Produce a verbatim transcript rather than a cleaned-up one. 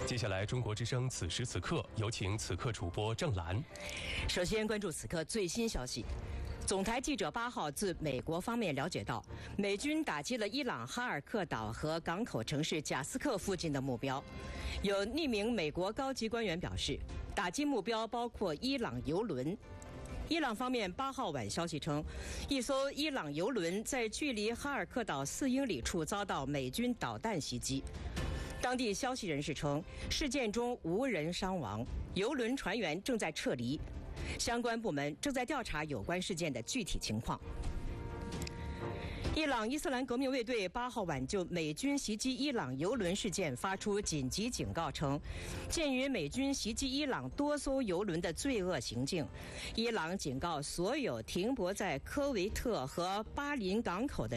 接下来，中国之声此时此刻，有请此刻主播郑兰。 首先关注此刻最新消息。总台记者八号自美国方面了解到，美军打击了伊朗哈尔克岛和港口城市贾斯克附近的目标。有匿名美国高级官员表示，打击目标包括伊朗油轮。伊朗方面八号晚消息称，一艘伊朗油轮在距离哈尔克岛四英里处遭到美军导弹袭击。当地消息人士称，事件中无人伤亡，油轮船员正在撤离。相关部门正在调查有关事件的具体情况。伊朗伊斯兰革命卫队八号晚就美军袭击伊朗油轮事件发出紧急警告称，鉴于美军袭击伊朗多艘油轮的罪恶行径，伊朗警告所有停泊在科维特和巴林港口的